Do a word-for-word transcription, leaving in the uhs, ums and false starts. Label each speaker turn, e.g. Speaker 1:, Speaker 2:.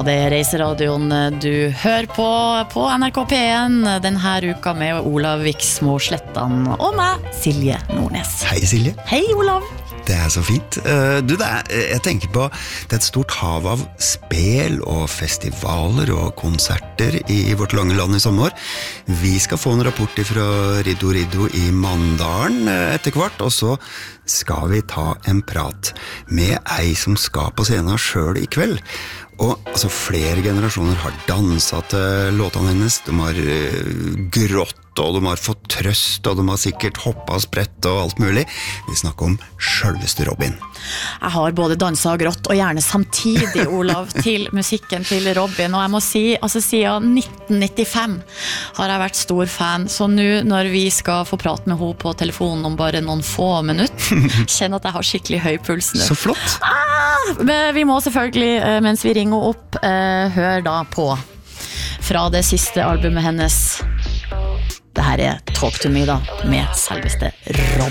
Speaker 1: Ja, det er Reiseradioen du hører på på N R K P en denne uka med Olav Viksmo Slettan og meg, Silje Nordnes.
Speaker 2: Hei Silje.
Speaker 1: Hei Olav.
Speaker 2: Det er så fint. Du, det er, jeg tenker på, det er et stort hav av spel og festivaler og konserter i vårt lange land i sommer. Vi skal få en rapport fra Riddo Riddo i Mandalen etter hvert, og så skal vi ta en prat med ei som skal på scenen selv i kveld. Og altså, flere generasjoner har danset til låtene hennes, de har uh, grått, og de har fått trøst, og de har sikkert hoppet og sprett og alt mulig. Vi snakker om selveste Robin.
Speaker 1: Jeg har både danset og grått, og gjerne samtidig, Olav, til musikken til Robin. Og jeg må si, altså siden nitten nittifem har jeg vært stor fan, så nå når vi skal få prate med henne på telefonen om bare noen få minutter, kjenner at jeg har skikkelig høy puls nå.
Speaker 2: Så flott!
Speaker 1: Ah, vi må selvfølgelig, mens vi ringer opp, høre da på fra det siste albumet hennes. Det her er Talk to Me da, med selveste Robin.